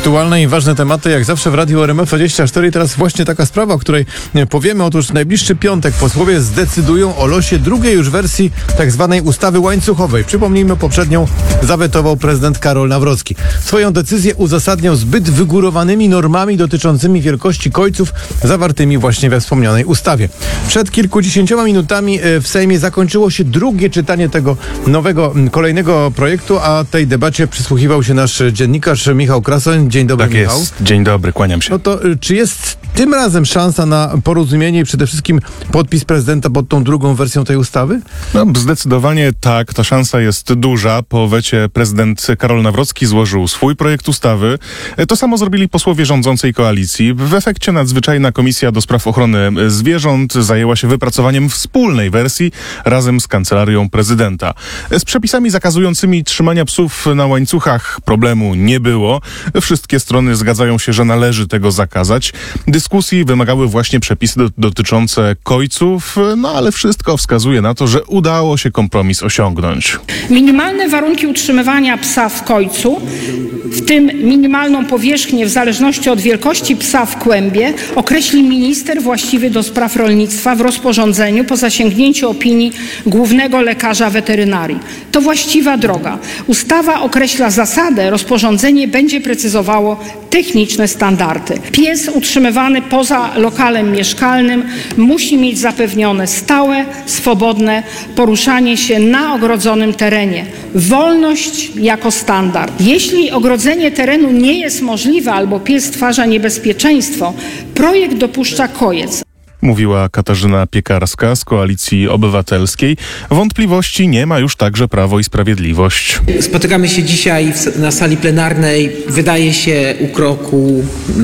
Aktualne i ważne tematy, jak zawsze w Radiu RMF24. I teraz właśnie taka sprawa, o której powiemy. Otóż w najbliższy piątek posłowie zdecydują o losie drugiej już wersji tak zwanej ustawy łańcuchowej. Przypomnijmy, poprzednią zawetował prezydent Karol Nawrocki. Swoją decyzję uzasadniał zbyt wygórowanymi normami dotyczącymi wielkości kojców zawartymi właśnie we wspomnianej ustawie. Przed kilkudziesięcioma minutami w Sejmie zakończyło się drugie czytanie tego kolejnego projektu, a tej debacie przysłuchiwał się nasz dziennikarz Michał Krasoń. Dzień dobry, Tak Michał. jest. Dzień dobry, kłaniam się. No to czy jest tym razem szansa na porozumienie i przede wszystkim podpis prezydenta pod tą drugą wersją tej ustawy? No, zdecydowanie tak, ta szansa jest duża. Po wecie prezydent Karol Nawrocki złożył swój projekt ustawy. To samo zrobili posłowie rządzącej koalicji. W efekcie nadzwyczajna Komisja do Spraw Ochrony Zwierząt zajęła się wypracowaniem wspólnej wersji razem z Kancelarią Prezydenta. Z przepisami zakazującymi trzymania psów na łańcuchach problemu nie było. Wszystkie strony zgadzają się, że należy tego zakazać. Dyskusji wymagały właśnie przepisy dotyczące kojców, no ale wszystko wskazuje na to, że udało się kompromis osiągnąć. Minimalne warunki utrzymywania psa w kojcu, w tym minimalną powierzchnię w zależności od wielkości psa w kłębie, określi minister właściwy do spraw rolnictwa w rozporządzeniu po zasięgnięciu opinii głównego lekarza weterynarii. To właściwa droga. Ustawa określa zasadę, rozporządzenie będzie precyzowało techniczne standardy. Pies utrzymywany poza lokalem mieszkalnym musi mieć zapewnione stałe, swobodne poruszanie się na ogrodzonym terenie. Wolność jako standard. Jeśli ogrodzenie terenu nie jest możliwe albo pies stwarza niebezpieczeństwo, projekt dopuszcza kojec. Mówiła Katarzyna Piekarska z Koalicji Obywatelskiej. Wątpliwości nie ma już także Prawo i Sprawiedliwość. Spotykamy się dzisiaj na sali plenarnej, wydaje się, u kroku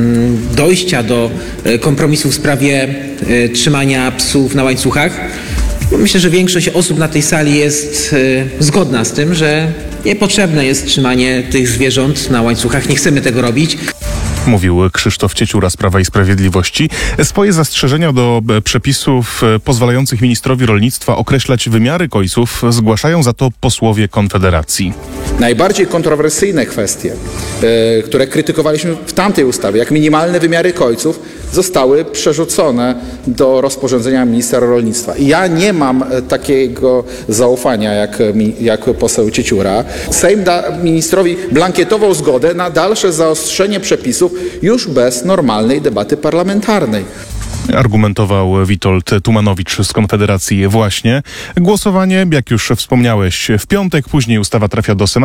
dojścia do kompromisu w sprawie trzymania psów na łańcuchach. Myślę, że większość osób na tej sali jest zgodna z tym, że niepotrzebne jest trzymanie tych zwierząt na łańcuchach. Nie chcemy tego robić. Mówił Krzysztof Ciecióra z Prawa i Sprawiedliwości. Swoje zastrzeżenia do przepisów pozwalających ministrowi rolnictwa określać wymiary kojców zgłaszają za to posłowie Konfederacji. Najbardziej kontrowersyjne kwestie, które krytykowaliśmy w tamtej ustawie, jak minimalne wymiary kojców, zostały przerzucone do rozporządzenia ministra rolnictwa. I ja nie mam takiego zaufania jak poseł Ciecióra. Sejm da ministrowi blankietową zgodę na dalsze zaostrzenie przepisów już bez normalnej debaty parlamentarnej. Argumentował Witold Tumanowicz z Konfederacji właśnie. Głosowanie, jak już wspomniałeś, w piątek, później ustawa trafia do Senatu.